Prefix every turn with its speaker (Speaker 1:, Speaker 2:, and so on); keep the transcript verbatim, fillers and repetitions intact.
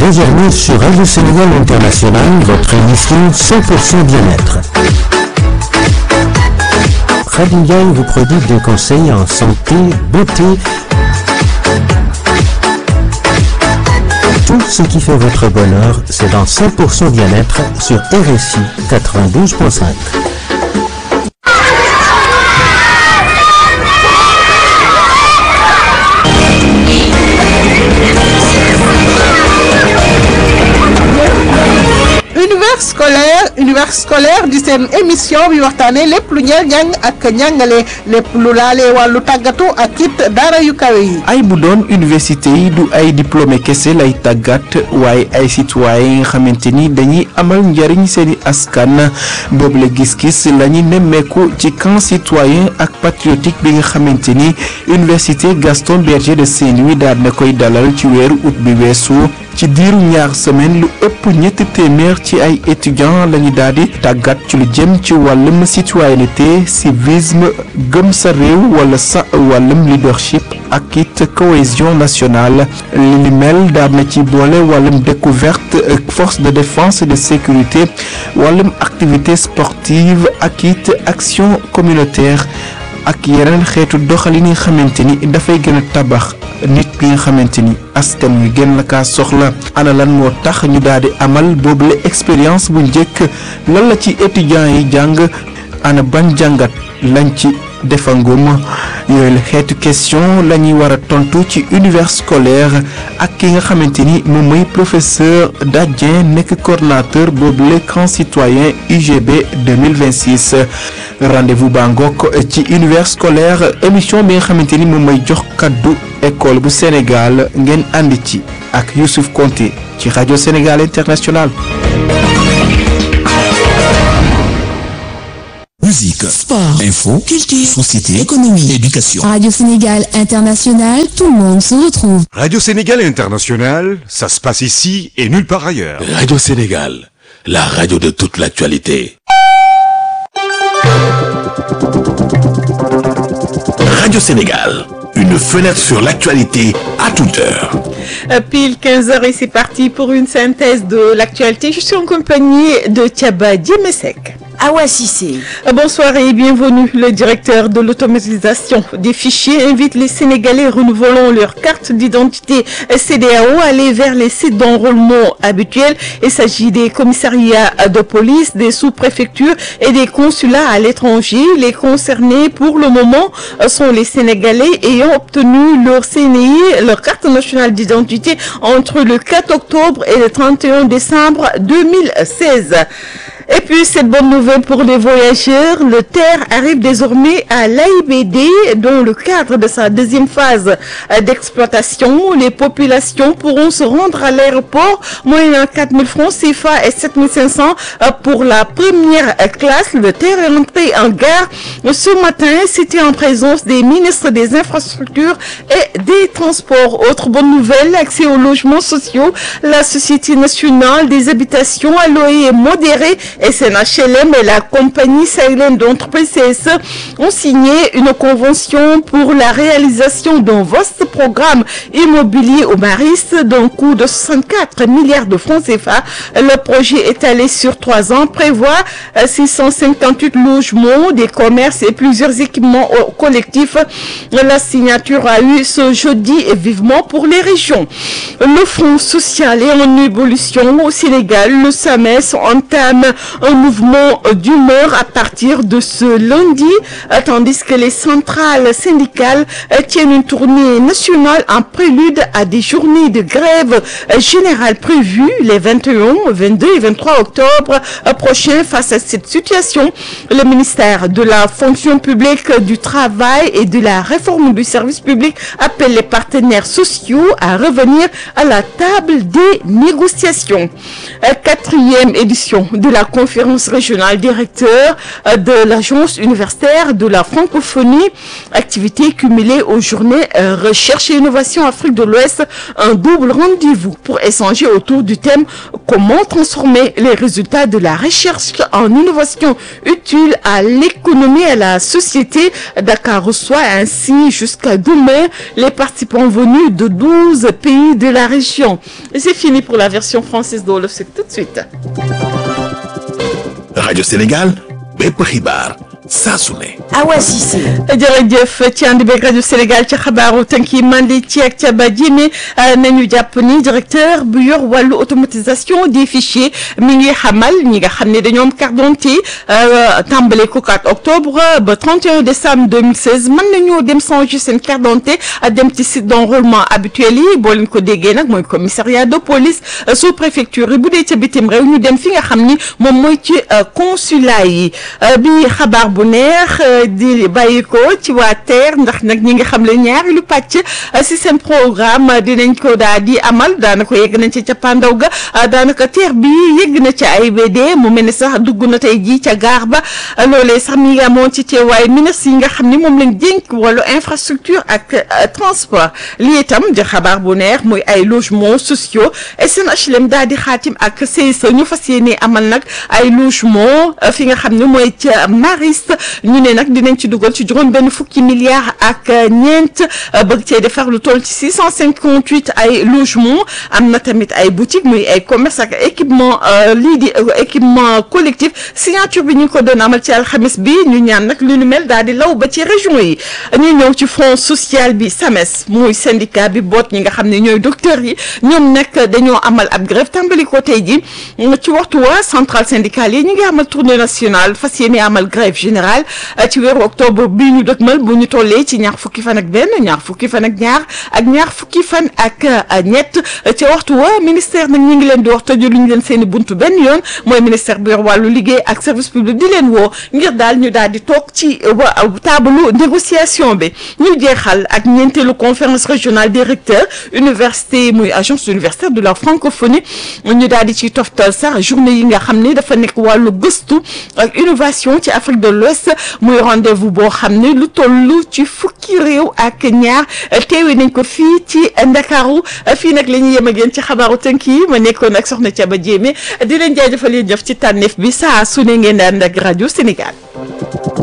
Speaker 1: Désormais sur Radio Sénégal International, votre émission cent pour cent bien-être. Khady Ndiaye vous prodigue des conseils en santé, beauté, tout ce qui fait votre bonheur, c'est dans cent pour cent bien-être sur R S I quatre-vingt-douze virgule cinq.
Speaker 2: Univers scolaire univers scolaire di seen émission bi waxtaanee lépp lu ñeel njàng ak njàngale lépp lu laalee wàllu tàggatu ak it daara yu kawe yi.
Speaker 3: ay bu doon université yi du ay diplômé kese lay tàggat waaye ay citoyen yi nga xamante ni dañuy amal njariñ seeni askan boobu la gis-gis la ñu nemmeeku ci camp citoyen ak patriotique bi nga xamante ni université Gaston Berger de Saint-Louis daal na koy dalal ci weeru août bi weesu. ci diiru ñaar semaine lu ëpp ñetti téeméer ci ay étudiants lañu daal di tàggat ci lu jëm ci wàllum citoyenneté civisme gëm sa réew wala sa wàllum leadership ak it cohésion nationale li ni mel daal na ci boole wàllum découverte force de défense et de sécurité wàllum activité sportive ak it action communautaire ak yeneen xeetu doxalin yi nga xamante ni dafay gën a tabax nit ki nga xamante ni askan wi gën la kaa soxla ana lan moo tax ñu daal di amal boobule expérience bu njëkk lan la ci étudiants yi jàng ana ban jàngat lañ ci defangum yooyu la xeetu question la ñuy war a tontu ci univers scolaire ak ki nga xamante ni moom mooy professeur Dadien nekk coordonnateur boobule camp citoyen U G B deux mille vingt-six rendez-vous baa ngoog ci univers scolaire émission bi nga xamante ni moom mooy jox kaddu école bu Sénégal ngeen ànd ci ak Youssouf Konté ci Radio Sénégal International.
Speaker 4: Musique,
Speaker 5: sport,
Speaker 4: info,
Speaker 5: culture,
Speaker 4: société,
Speaker 5: économie,
Speaker 4: éducation.
Speaker 5: Radio Sénégal International, tout le monde se retrouve.
Speaker 6: Radio Sénégal International, ça se passe ici et nulle part ailleurs.
Speaker 4: Radio Sénégal, la radio de toute l'actualité. Radio Sénégal, une fenêtre sur l'actualité à toute heure.
Speaker 2: Euh, pile quinze heures et c'est parti pour une synthèse de l'actualité. Je suis en compagnie de Thiaba Diemesek.
Speaker 7: Awa Cissé.
Speaker 2: Bonsoir et bienvenue. Le directeur de l'automatisation des fichiers invite les Sénégalais renouvelant leur carte d'identité C D A O à aller vers les sites d'enrôlement habituels. Il s'agit des commissariats de police, des sous-préfectures et des consulats à l'étranger. Les concernés pour le moment sont les Sénégalais ayant obtenu leur C N I, leur carte nationale d'identité entre le quatre octobre et le trente et un décembre deux mille seize. Et puis cette bonne nouvelle pour les voyageurs, le T E R arrive désormais à l'A I B D dans le cadre de sa deuxième phase d'exploitation. Les populations pourront se rendre à l'aéroport moyennant quatre mille francs C F A et sept mille cinq cents pour la première classe. Le T E R est entré en gare ce matin. C'était en présence des ministres des infrastructures et des transports. Autre bonne nouvelle, accès aux logements sociaux. La Société nationale des habitations à loyer modéré S N H L M et la compagnie sahélienne d'entreprise C S E ont signé une convention pour la réalisation d'un vaste programme immobilier au Maris d'un coût de soixante-quatre milliards de francs C F A. Le projet étalé sur trois ans prévoit six cent cinquante-huit logements, des commerces et plusieurs équipements collectifs. La signature a eu ce jeudi et vivement pour les régions. Le Front social est en évolution au Sénégal. Le S A M E S entame un mouvement d'humeur à partir de ce lundi, tandis que les centrales syndicales tiennent une tournée nationale en prélude à des journées de grève générale prévues les vingt et un, vingt-deux et vingt-trois octobre prochains. Face à cette situation, le ministère de la fonction publique, du travail et de la réforme du service public appelle les partenaires sociaux à revenir à la table des négociations. Quatrième édition de la conférence régionale directeur de l'agence universitaire de la francophonie, activité cumulée aux journées recherche et innovation Afrique de l'Ouest, un double rendez-vous pour échanger autour du thème comment transformer les résultats de la recherche en innovation utile à l'économie et à la société. Dakar reçoit ainsi jusqu'à demain les participants venus de douze pays de la région. Et c'est fini pour la version française de Wolof, c'est tout de suite.
Speaker 4: Radio Sénégal, bépp xibaar saa su ne.
Speaker 7: Awa Cissé.
Speaker 2: jërëjëf ci ànd beeg rajo Sénégal ci xabaaru tënk yi mandi ci ak ca ba jime nañu jàpp ni directeur bu yor wàllu automatisation des fichiers mi ngi xamal ñi nga xam ne dañoo am carte d'identité tàmbale ko quatre octobre ba trente et un décembre deux mille seize mën nañoo dem changer seen carte d'identité dem ci site d'enrôlement habituel yi boo leen ko déggee nag mooy commissariat de police sous préfecture yi bu dee ca bitim réew ñu dem fi nga xam ni moom mooy ci consulat yi bi xabaar bu neex di bàyyi ko ci waa terre ndax nag ñi nga xam le ñaari lu pàcc si seen programme dinañ ko daal di amal daanaka yegg nañ ca cappaandaw ga daanaka terre bi yegg na ca A I B D mu mel ni sax dugg na tey jii ca gaar ba loolee sax mi ngi amoon ci teewaayu ministre yi nga xam ni moom lañ dénk wàllu infrastructure ak transport lii itam di xabaar bu neex muy ay logements sociaux S N H L M daal di xaatim ak C S E ñu fas yéene amal nag ay logements fi nga xam ne mooy ca Maris ñu ne nag dinañ ci dugal ci juróom benn fukki milliards ak ñeent bëgg cee defar lu toll ci six cent cinquante-huit ay logements am na tamit ay boutiques muy ay commerce ak équipement lii di équipement collectif signature bi ñu ko doon amal ci alxamis bi ñu ñaan nag lu ñu mel daal di law ba ci région yi ñu ñëw ci fonds social bi SAMES muy syndicat bi boot ñi nga xam ne ñooy docteurs yi ñoom nag dañoo amal ab grève tàmbali ko tey ji ci waxtu wa centrale syndicale yi ñu ngi amal tournée nationale fas yéene amal grève général ci weeru octobre bi ñu dëgmal bu ñu tollee ci ñaar fukki fan ak benn ñaar fukki fan ak ñaar ak ñaar fukki fan ak ñett ci waxtu wa ministère nag ñu ngi leen di wax tëju lu ñu leen seeni buntu benn yoon mooy ministère bi yor wàllu liggéey ak service public di leen woo ngir daal ñu daal di toog ci taabalu négociation bi ñu jeexal ak ñeenteelu conférence régionale des recteurs université muy agence universitaire de la francophonie ñu daal di ciy toftal sax journée yi nga xam ne dafa nekk wàllu gëstu ak innovation ci Afrique de l'Ouest muy rendez-vous boo xam ne lu tollu ci fukki réew ak ñaar teewe nañ ko fii ci Ndakaaru fii nag la ñuy yem ak yéen ci xabaaru tënk yi ma nekkoon ak soxna Thiaba Diémé di leen jaajëfal yéen jëf ci tànneef bi saa su ne ngeen daan ak rajo Sénégal.